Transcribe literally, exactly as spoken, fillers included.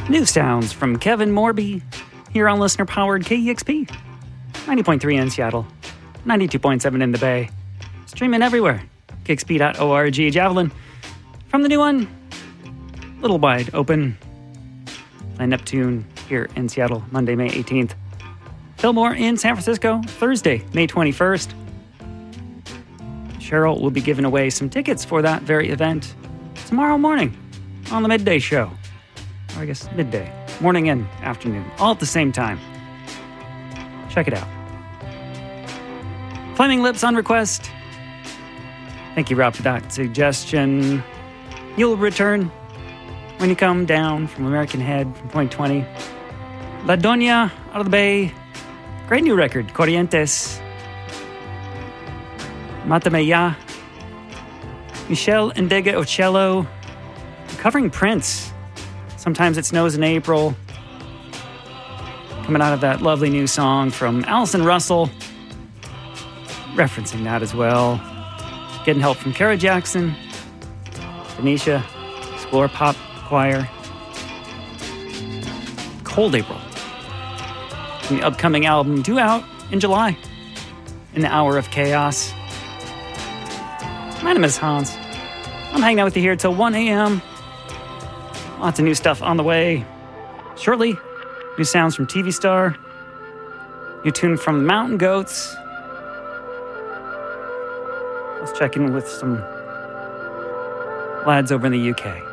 New sounds from Kevin Morby here on listener-powered K E X P. ninety point three in Seattle, ninety-two point seven in the Bay. Streaming everywhere. K X P dot org. Javelin. From the new one, Little Wide Open. By Neptune here in Seattle, Monday, May eighteenth. Fillmore in San Francisco, Thursday, May twenty-first. Cheryl will be giving away some tickets for that very event tomorrow morning on the midday show. Or I guess midday, morning and afternoon, all at the same time. Check it out. Flaming Lips on request. Thank you, Rob, for that suggestion. You'll return when you come down from American Head from twenty twenty. La Doña out of the Bay. Great new record, Corrientes. Matameya. Michelle Endega Ocello. Covering Prince. Sometimes It Snows in April. Coming out of that lovely new song from Allison Russell. Referencing that as well. Getting help from Kara Jackson. Denisha. Explore Pop Choir. Cold April. And the upcoming album due out in July. In the Hour of Chaos. My name is Hans. I'm hanging out with you here till one a.m. Lots of new stuff on the way. Shortly, new sounds from T V Star. New tune from the Mountain Goats. Let's check in with some lads over in the U K.